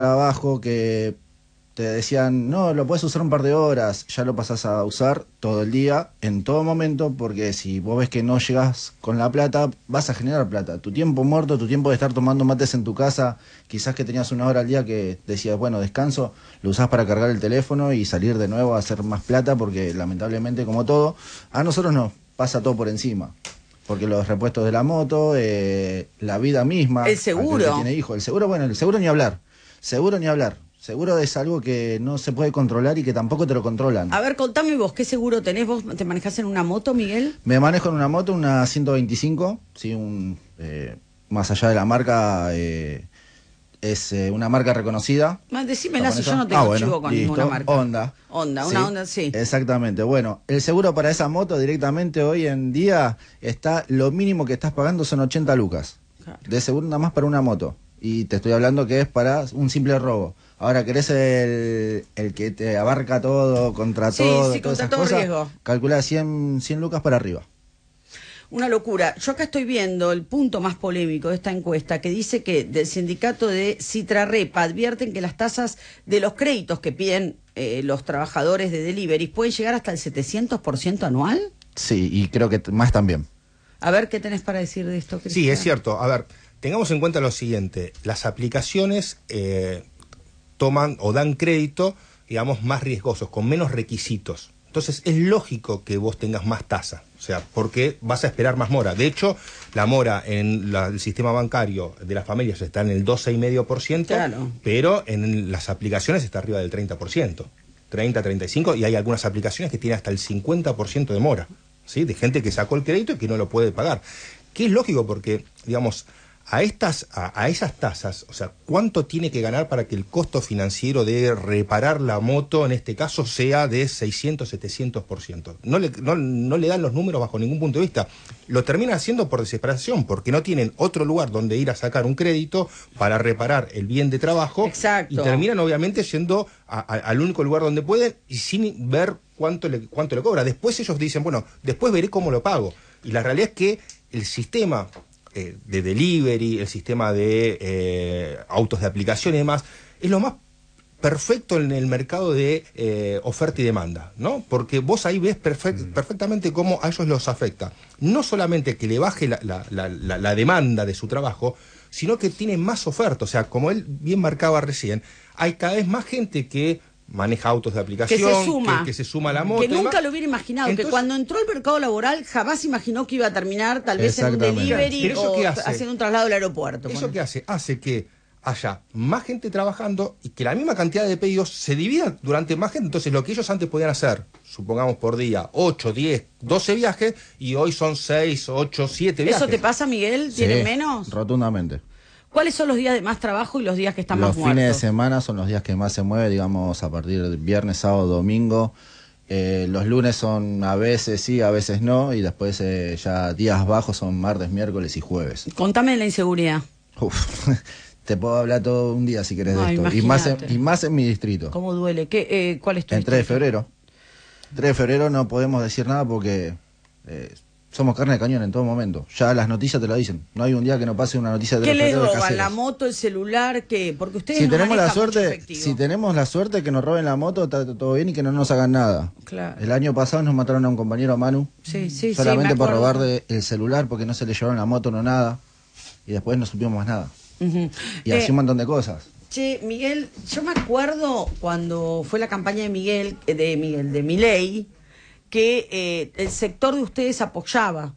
trabajo que te decían, no, lo puedes usar un par de horas, ya lo pasás a usar todo el día, en todo momento, porque si vos ves que no llegás con la plata, vas a generar plata. Tu tiempo muerto, tu tiempo de estar tomando mates en tu casa, quizás que tenías una hora al día que decías, bueno, descanso, lo usás para cargar el teléfono y salir de nuevo a hacer más plata, porque lamentablemente, como todo, a nosotros nos pasa todo por encima. Porque los repuestos de la moto, la vida misma, El aquel que seguro. tiene hijos, el seguro, bueno, el seguro ni hablar. Seguro ni hablar. Seguro es algo que no se puede controlar y que tampoco te lo controlan. A ver, contame vos, ¿qué seguro tenés? ¿Vos te manejás en una moto, Miguel? Me manejo en una moto, una 125, sí, más allá de la marca, es una marca reconocida. Decímela si yo Japonesa. no tengo Bueno, chivo con ninguna listo. marca. Honda. Honda, Sí, una Honda, sí. exactamente. Bueno, el seguro para esa moto directamente hoy en día está, lo mínimo que estás pagando son 80 lucas. Claro. De seguro nada más para una moto. Y te estoy hablando que es para un simple robo. Ahora, ¿querés el que te abarca todo, contra Sí, todo, sí, todas contra esas todo cosas? riesgo. Calcula 100 lucas para arriba. Una locura. Yo acá estoy viendo el punto más polémico de esta encuesta que dice que del sindicato de Citrarepa advierten que las tasas de los créditos que piden los trabajadores de delivery pueden llegar hasta el 700% anual. Sí, y creo que más también. A ver, ¿qué tenés para decir de esto, Cristian? Sí, es cierto. A ver, tengamos en cuenta lo siguiente. Las aplicaciones toman o dan crédito, digamos, más riesgosos, con menos requisitos. Entonces, es lógico que vos tengas más tasa, o sea, porque vas a esperar más mora. De hecho, la mora en el sistema bancario de las familias está en el 12,5%, Claro. pero en las aplicaciones está arriba del 30%, 30, 35%, y hay algunas aplicaciones que tienen hasta el 50% de mora, ¿sí? De gente que sacó el crédito y que no lo puede pagar. Que es lógico porque, digamos, a esas tasas, o sea, ¿cuánto tiene que ganar para que el costo financiero de reparar la moto, en este caso, sea de 600, 700%? No le dan los números bajo ningún punto de vista. Lo terminan haciendo por desesperación, porque no tienen otro lugar donde ir a sacar un crédito para reparar el bien de trabajo. Exacto. Y terminan, obviamente, yendo al único lugar donde pueden y sin ver cuánto le cobra. Después ellos dicen, bueno, después veré cómo lo pago. Y la realidad es que el sistema de delivery, el sistema de autos de aplicación y demás, es lo más perfecto en el mercado de oferta y demanda, ¿no? Porque vos ahí ves perfectamente cómo a ellos los afecta. No solamente que le baje la demanda de su trabajo, sino que tiene más oferta. O sea, como él bien marcaba recién, hay cada vez más gente que maneja autos de aplicación, que se suma a la moto. Que nunca lo hubiera imaginado. Entonces, que cuando entró al mercado laboral jamás imaginó que iba a terminar tal vez en un delivery o haciendo un traslado al aeropuerto. ¿Eso qué hace? Hace que haya más gente trabajando y que la misma cantidad de pedidos se dividan durante más gente. Entonces, lo que ellos antes podían hacer, supongamos por día, 8, 10, 12 viajes, y hoy son 6, 8, 7 viajes. ¿Eso te pasa, Miguel? ¿Tienen Sí, menos? Rotundamente. ¿Cuáles son los días de más trabajo y los días que están más muertos? Los fines de semana son los días que más se mueve, digamos, a partir de viernes, sábado, domingo. Los lunes son a veces sí, a veces no, y después ya días bajos son martes, miércoles y jueves. Contame de la inseguridad. Uf, te puedo hablar todo un día si querés de esto. Imagínate. Y más en mi distrito. ¿Cómo duele? ¿Cuál es tu El 3 de distrito? febrero. 3 de febrero no podemos decir nada porque somos carne de cañón en todo momento. Ya las noticias te lo dicen. No hay un día que no pase una noticia de 3 ¿Qué de les febrero de roban? caseros. ¿La moto, el celular? ¿Qué? Porque ustedes Si no tenemos la manejan mucho suerte, efectivo. si tenemos la suerte que nos roben la moto, está todo bien y que no nos hagan nada. Claro. El año pasado nos mataron a un compañero, Manu, Sí, solamente me por acuerdo. robar el celular porque no se le llevaron la moto no nada. Y después no supimos más nada. Ujú. Y así un montón de cosas. Che, Miguel, yo me acuerdo cuando fue la campaña de Milei, que el sector de ustedes apoyaba,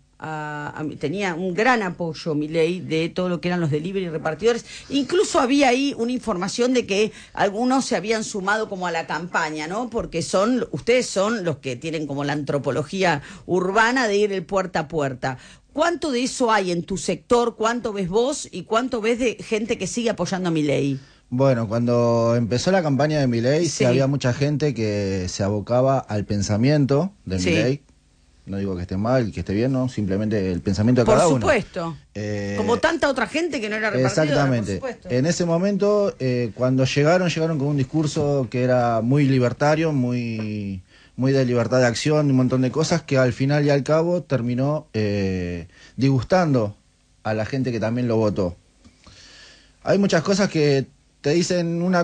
tenía un gran apoyo Milei de todo lo que eran los delivery repartidores. Incluso había ahí una información de que algunos se habían sumado como a la campaña, ¿no? Porque ustedes son los que tienen como la antropología urbana de ir el puerta a puerta. ¿Cuánto de eso hay en tu sector? ¿Cuánto ves vos? ¿Y cuánto ves de gente que sigue apoyando a Milei? Bueno, cuando empezó la campaña de Milei, sí había mucha gente que se abocaba al pensamiento de Milei. No digo que esté mal, que esté bien, no, simplemente el pensamiento de cada uno. Por supuesto. Como tanta otra gente que no era repartidora. Exactamente. Por supuesto. En ese momento, cuando llegaron con un discurso que era muy libertario, muy de libertad de acción, un montón de cosas que al final y al cabo terminó disgustando a la gente que también lo votó. Hay muchas cosas que te dicen una